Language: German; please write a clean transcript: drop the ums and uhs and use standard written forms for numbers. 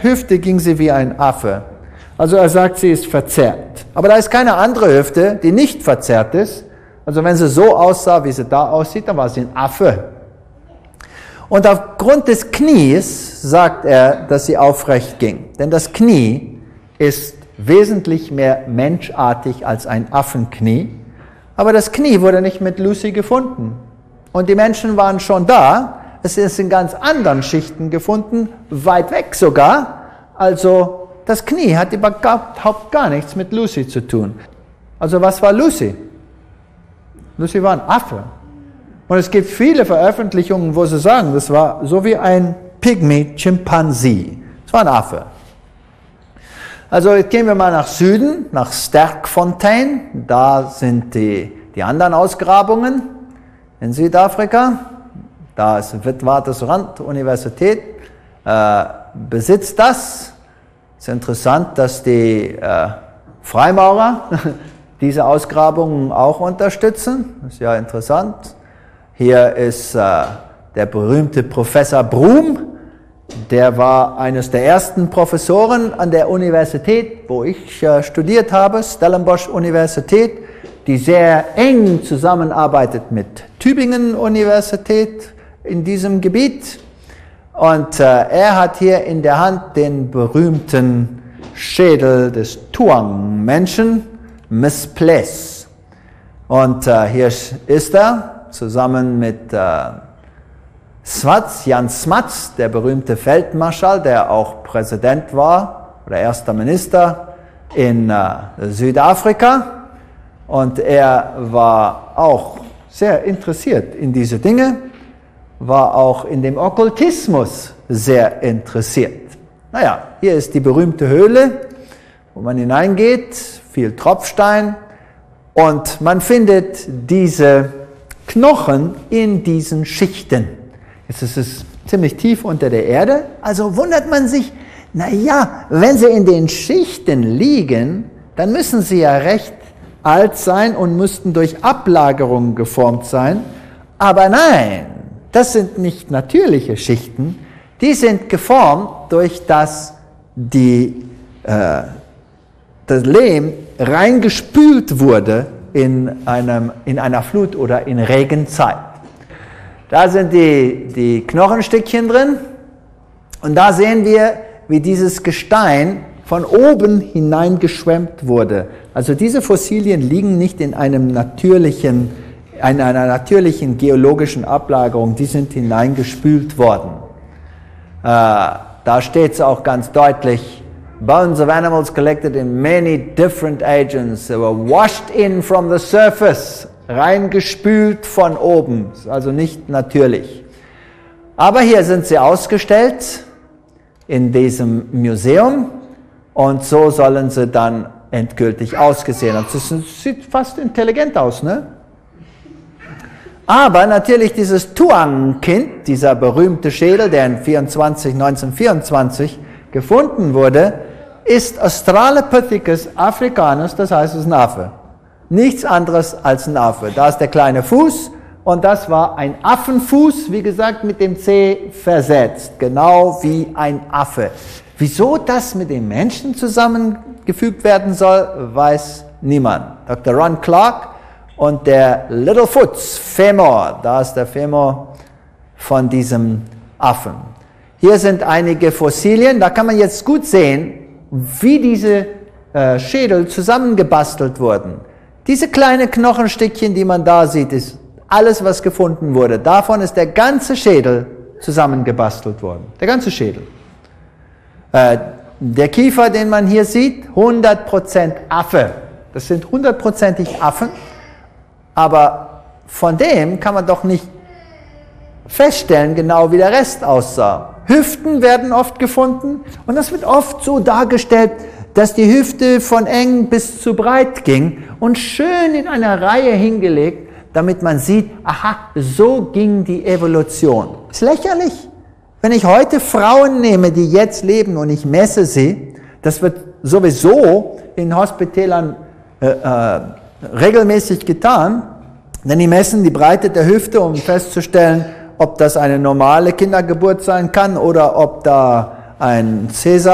Hüfte ging sie wie ein Affe. Also er sagt, sie ist verzerrt. Aber da ist keine andere Hüfte, die nicht verzerrt ist. Also wenn sie so aussah, wie sie da aussieht, dann war sie ein Affe. Und aufgrund des Knies sagt er, dass sie aufrecht ging. Denn das Knie ist wesentlich mehr menschartig als ein Affenknie. Aber das Knie wurde nicht mit Lucy gefunden. Und die Menschen waren schon da. Es ist in ganz anderen Schichten gefunden, weit weg sogar. Also das Knie hat überhaupt gar nichts mit Lucy zu tun. Also was war Lucy? Lucy war ein Affe. Und es gibt viele Veröffentlichungen, wo sie sagen, das war so wie ein Pygmy-Chimpanzee. Das war ein Affe. Also jetzt gehen wir mal nach Süden, nach Sterkfontein. Da sind die anderen Ausgrabungen in Südafrika. Da ist Witwatersrand-Universität, besitzt das. Es ist interessant, dass die Freimaurer diese Ausgrabungen auch unterstützen. Das ist ja interessant. Hier ist der berühmte Professor Broom. Der war eines der ersten Professoren an der Universität, wo ich studiert habe, Stellenbosch Universität, die sehr eng zusammenarbeitet mit Tübingen Universität in diesem Gebiet. Und er hat hier in der Hand den berühmten Schädel des Tuang-Menschen, Misplaced. Und hier ist er zusammen mit Smuts, Jan Smuts, der berühmte Feldmarschall, der auch Präsident war oder erster Minister in Südafrika. Und er war auch sehr interessiert in diese Dinge, war auch in dem Okkultismus sehr interessiert. Naja, hier ist die berühmte Höhle, wo man hineingeht, viel Tropfstein, und man findet diese Knochen in diesen Schichten. Jetzt ist es ziemlich tief unter der Erde, also wundert man sich, naja, wenn sie in den Schichten liegen, dann müssen sie ja recht alt sein und müssten durch Ablagerungen geformt sein. Aber nein, das sind nicht natürliche Schichten, die sind geformt durch das Lehm reingespült wurde in einer Flut oder in Regenzeit. Da sind die Knochenstückchen drin und da sehen wir, wie dieses Gestein von oben hineingeschwemmt wurde. Also diese Fossilien liegen nicht in einer natürlichen geologischen Ablagerung, die sind hineingespült worden. Da steht es auch ganz deutlich, bones of animals collected in many different agents, they were washed in from the surface, reingespült von oben, also nicht natürlich. Aber hier sind sie ausgestellt in diesem Museum und so sollen sie dann endgültig ausgesehen haben. Das sieht fast intelligent aus, ne? Aber natürlich dieses Tuang-Kind, dieser berühmte Schädel, der 1924 gefunden wurde, ist Australopithecus africanus, das heißt, es ist ein Affe. Nichts anderes als ein Affe. Da ist der kleine Fuß und das war ein Affenfuß, wie gesagt, mit dem C versetzt, genau wie ein Affe. Wieso das mit dem Menschen zusammengefügt werden soll, weiß niemand. Dr. Ron Clark und der Littlefoots Femur, da ist der Femur von diesem Affen. Hier sind einige Fossilien, da kann man jetzt gut sehen, wie diese Schädel zusammengebastelt wurden. Diese kleinen Knochenstückchen, die man da sieht, ist alles, was gefunden wurde. Davon ist der ganze Schädel zusammengebastelt worden. Der ganze Schädel. Der Kiefer, den man hier sieht, 100% Affe. Das sind 100%ig Affen. Aber von dem kann man doch nicht feststellen, genau wie der Rest aussah. Hüften werden oft gefunden und das wird oft so dargestellt, dass die Hüfte von eng bis zu breit ging und schön in einer Reihe hingelegt, damit man sieht, aha, so ging die Evolution. Ist lächerlich. Wenn ich heute Frauen nehme, die jetzt leben und ich messe sie, das wird sowieso in Hospitälern regelmäßig getan, denn die messen die Breite der Hüfte, um festzustellen, ob das eine normale Kindergeburt sein kann oder ob da ein Cäsar